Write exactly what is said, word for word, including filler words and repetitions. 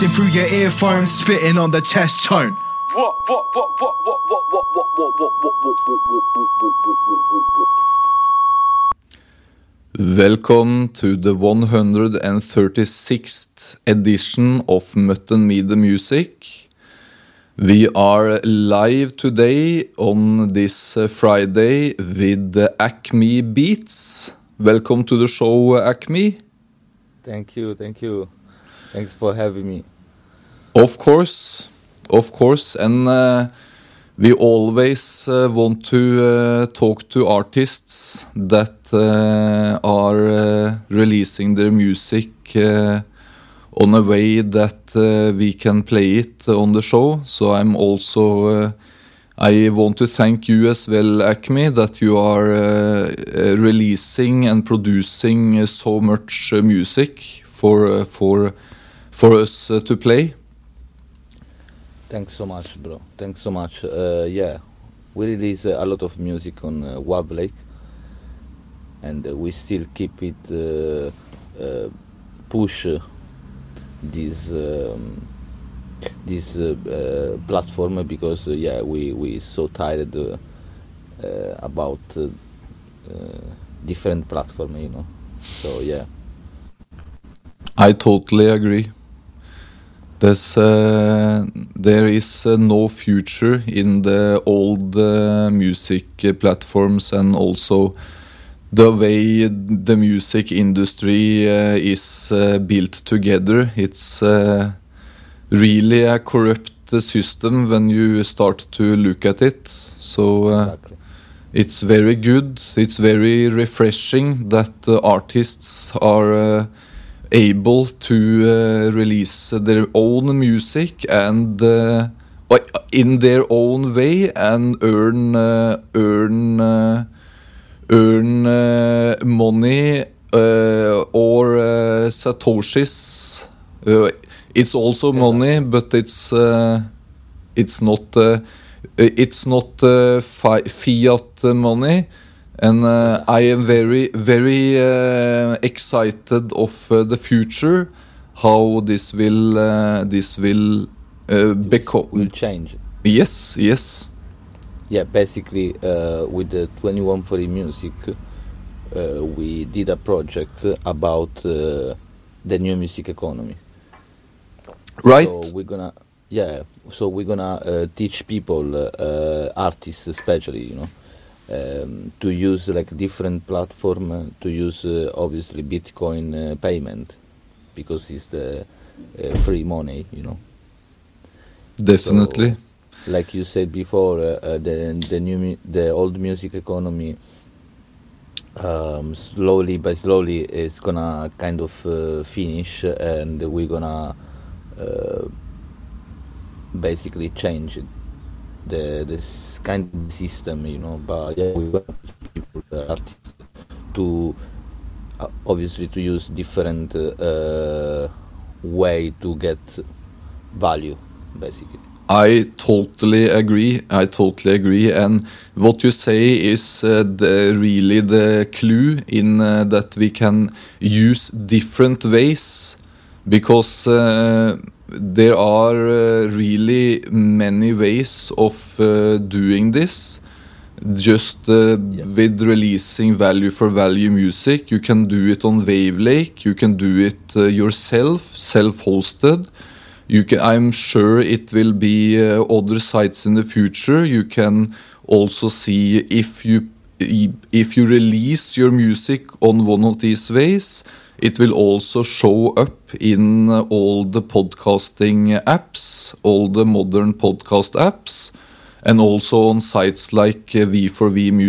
through your earphones, spitting on the test tone. What, what, what, what, what, what, what, what, what, what, what, what, what, what, what, Welcome to the one hundred thirty-sixth edition of Mutton Me the Music. We are live today on this uh, Friday with uh, Acme Beats. Welcome to the show, uh, Acme. Thank you, thank you. Thanks for having me. Of course, of course. And uh, we always uh, want to uh, talk to artists that uh, are uh, releasing their music uh, on a way that uh, we can play it on the show. So I'm also, uh, I want to thank you as well, Acme, that you are uh, uh, releasing and producing uh, so much uh, music for uh, for for us uh, to play. Thanks so much, bro. Thanks so much. Uh, yeah, we release uh, a lot of music on uh, Wab Lake, and uh, we still keep it uh, uh, push uh, this um, this uh, uh, platform because uh, yeah, we we so tired uh, uh, about uh, uh, different platform, you know. So yeah, I totally agree. There's, uh, there is uh, no future in the old uh, music uh, platforms, and also the way the music industry uh, is uh, built together. It's uh, really a corrupt uh, system when you start to look at it. So uh, exactly. It's very good. It's very refreshing that uh, artists are uh, able to uh, release their own music and uh, in their own way and earn uh, earn uh, earn uh, money uh, or uh, satoshis. Uh, it's also money, but it's uh, it's not uh, it's not uh, fi- fiat money. And uh, I am very, very uh, excited of uh, the future, how this will, uh, this will uh, become. Will change. Yes, yes. Yeah, basically, uh, with the twenty-one forty Music, uh, we did a project about uh, the new music economy. Right. So we're gonna, yeah. So we're gonna uh, teach people, uh, artists especially, you know. Um, to use like different platform uh, to use uh, obviously Bitcoin uh, payment because it's the uh, free money, you know. Definitely. So, like you said before, uh, uh, the the new mu- the old music economy um, slowly by slowly is gonna kind of uh, finish, and we're gonna uh, basically change the this kind of system, you know. But yeah, we want people, uh, artists, to uh, obviously to use different uh, way to get value, basically. I totally agree. I totally agree. And what you say is uh, the, really the clue in uh, that we can use different ways, because uh, there are uh, really many ways of uh, doing this. Just uh, Yep. with releasing value for value music, you can do it on Wavelake. You can do it uh, yourself, self-hosted. You can. I'm sure it will be uh, other sites in the future. You can also see if you if you release your music on one of these ways, it will also show up in uh, all the podcasting apps, all the modern podcast apps, and also on sites like uh, V four V Music.